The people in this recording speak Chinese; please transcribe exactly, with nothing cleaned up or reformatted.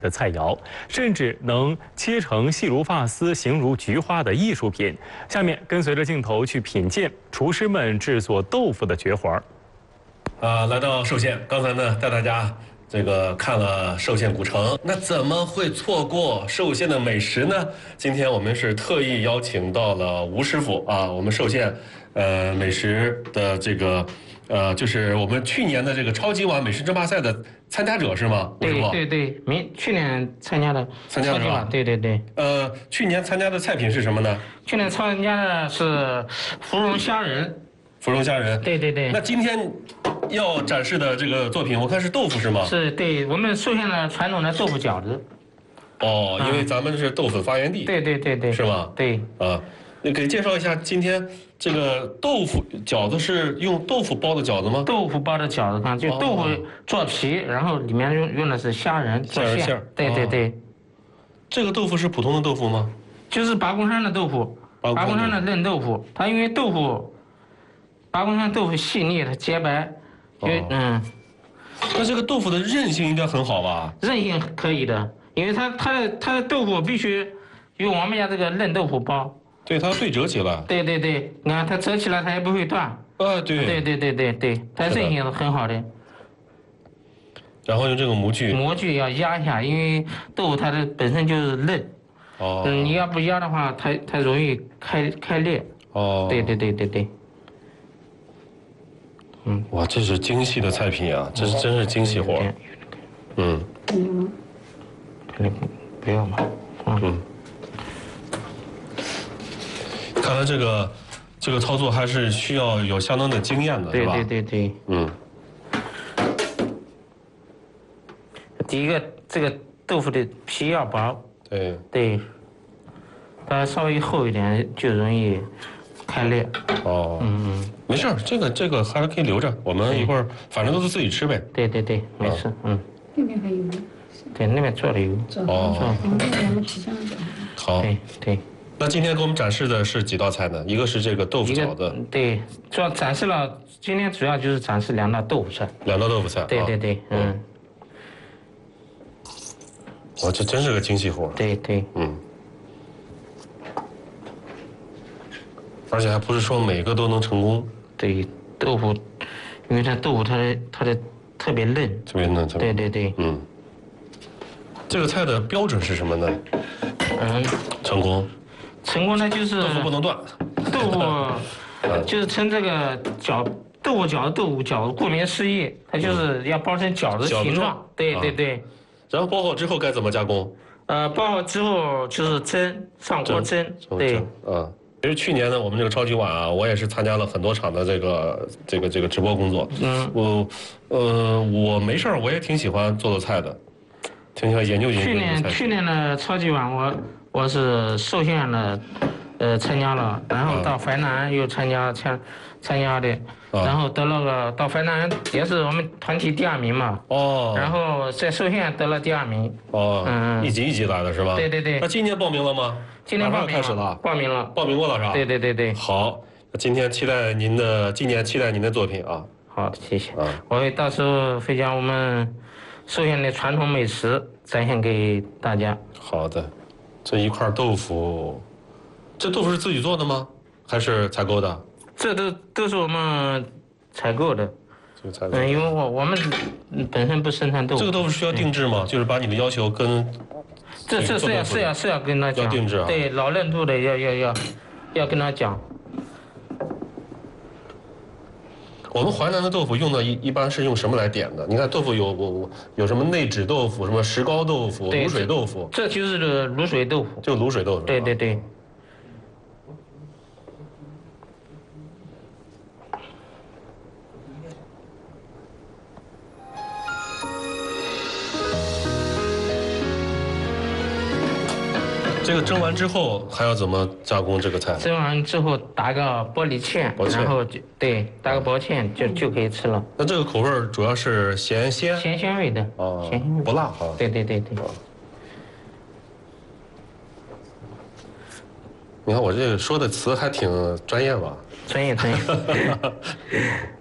的菜肴，甚至能切成细如发丝、形如菊花的艺术品。下面跟随着镜头去品鉴厨师们制作豆腐的绝活儿。 啊，来到寿县，刚才呢带大家这个看了寿县古城，那怎么会错过寿县的美食呢？今天我们是特意邀请到了吴师傅啊，我们寿县呃美食的这个呃，就是我们去年的这个超级碗美食争霸赛的参加者是吗？ 对对对，明去年参加的参加的是吧？ 对对对。 呃，去年参加的菜品是什么呢？ 去年参加的是芙蓉虾仁。 芙蓉虾仁。 对对对。 那今天要展示的这个作品，我看是豆腐是吗？ 是，对，我们寿县的传统的豆腐饺子。 哦，因为咱们是豆腐发源地。 对对对对。 是吗？ 对。 啊，你给介绍一下今天这个豆腐饺子是用豆腐包的饺子吗？ 豆腐包的饺子，看就豆腐做皮，然后里面用用的是虾仁做馅。 虾仁馅儿。 对对对。 这个豆腐是普通的豆腐吗？ 就是八公山的豆腐，八公山的嫩豆腐，它因为豆腐，八公山豆腐细腻，它洁白，就嗯。 那这个豆腐的韧性应该很好吧？ 韧性可以的，因为它它的它的豆腐必须用我们家这个嫩豆腐包。 对，它要对折起来。 对对对，你看它折起来它也不会断。 啊，对。 对对对对对，它韧性是很好的。 然后用这个模具。 模具要压一下，因为豆腐它的本身就是嫩。 哦。 嗯，你要不压的话，它它容易开开裂。 哦。 对对对对对。 嗯，哇，这是精细的菜品啊，这是真是精细活。嗯。 嗯。不要嘛。 嗯。看来这个这个操作还是需要有相当的经验的，是吧？ 对对对对。 嗯。 第一个，这个豆腐的皮要薄。 对。 对。它稍微厚一点就容易开裂。 哦。 嗯嗯。 没事儿，这个这个还是可以留着，我们一会儿反正都是自己吃呗。 对对对，没事，嗯。 那边还有吗？ 对，那边做了油。 哦。 我们提上的。 好。 对对。 那今天给我们展示的是几道菜呢？一个是这个豆腐饺子。 对，主要展示了，今天主要就是展示两道豆腐菜。 两道豆腐菜。 对对对，嗯。 哇，这真是个精细活。 对对。 嗯。而且还不是说每个都能成功。 对，豆腐，因为它豆腐它的它的特别嫩。 特别嫩，特别。 对对对。 嗯。这个菜的标准是什么呢？ 嗯。 成功。 成功呢就是豆腐不能断。 豆腐就是称这个饺豆腐饺子豆腐饺子，顾名思义，它就是要包成饺子形状。对对对。 然后包好之后该怎么加工？ 呃，包好之后就是蒸，上锅蒸。对。 啊。其实去年呢，我们这个超级碗啊，我也是参加了很多场的这个这个这个直播工作。 嗯。 我，呃，我没事儿，我也挺喜欢做做菜的，挺喜欢研究研究。 去年去年的超级碗，我我是寿县的，呃，参加了，然后到淮南又参加参参加的，然后得了个到淮南也是我们团体第二名嘛。 哦。 然后在寿县得了第二名。 哦。嗯。一级一级来的是吧？ 对对对。 那今年报名了吗？ 今年报名开始了， 报名了， 报名过了是吧？ 对对对对。 好，今天期待您的，今年期待您的作品啊。 好，谢谢。啊，我会到时候会将我们寿县的传统美食展现给大家。 好的，这一块豆腐，这豆腐是自己做的吗？还是采购的？ 这都都是我们采购的。嗯，因为我我们本身不生产豆腐。 这个豆腐需要定制吗？就是把你的要求跟。 这这是要是要是要跟他讲， 要定制啊。 对，老嫩度的要要要，要跟他讲。 我们淮南的豆腐用的一一般是用什么来点的？你看豆腐有有有什么内酯豆腐，什么石膏豆腐、卤水豆腐。 这就是卤水豆腐。 就卤水豆腐。 对对对。 这个蒸完之后还要怎么加工这个菜？ 蒸完之后打个玻璃芡，然后就对，打个薄芡就就可以吃了。 那这个口味主要是咸鲜？ 咸鲜味的。 哦。 咸鲜味。 不辣哈。 对对对对。 你看我这个说的词还挺专业吧？ 专业专业。